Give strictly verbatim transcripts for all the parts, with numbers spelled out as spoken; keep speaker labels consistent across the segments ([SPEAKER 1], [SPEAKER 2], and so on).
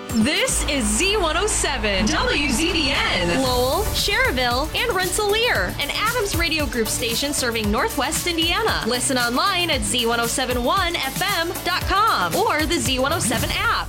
[SPEAKER 1] This is Z one oh seven, W Z B N, Lowell, Cherville, and Rensselaer, an Adams Radio Group station serving Northwest Indiana. Listen online at Z one oh seven one F M dot com or the Z one oh seven app.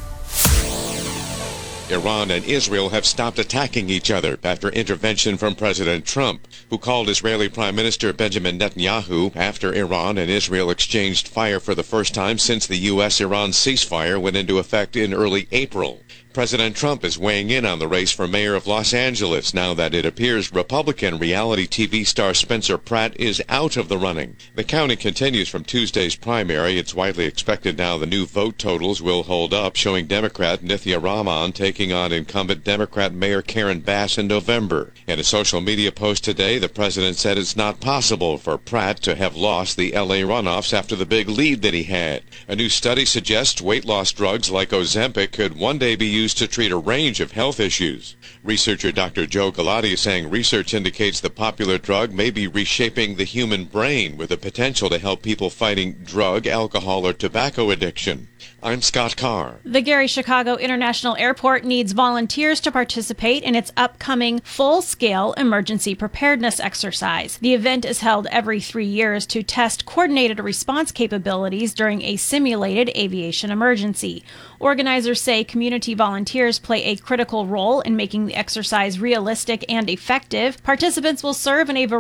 [SPEAKER 2] Iran and Israel have stopped attacking each other after intervention from President Trump, who called Israeli Prime Minister Benjamin Netanyahu after Iran and Israel exchanged fire for the first time since the U S Iran ceasefire went into effect in early April. President Trump is weighing in on the race for mayor of Los Angeles now that it appears Republican reality T V star Spencer Pratt is out of the running. The counting continues from Tuesday's primary. It's widely expected now the new vote totals will hold up, showing Democrat Nithya Raman taking on incumbent Democrat Mayor Karen Bass in November. In a social media post today, the president said it's not possible for Pratt to have lost the L A runoffs after the big lead that he had. A new study suggests weight loss drugs like Ozempic could one day be used to treat a range of health issues. Researcher Doctor Joe Galati is saying research indicates the popular drug may be reshaping the human brain with the potential to help people fighting drug, alcohol, or tobacco addiction. I'm Scott Carr.
[SPEAKER 3] The Gary Chicago International Airport needs volunteers to participate in its upcoming full-scale emergency preparedness exercise. The event is held every three years to test coordinated response capabilities during a simulated aviation emergency. Organizers say community volunteers play a critical role in making the exercise realistic and effective. Participants will serve in a variety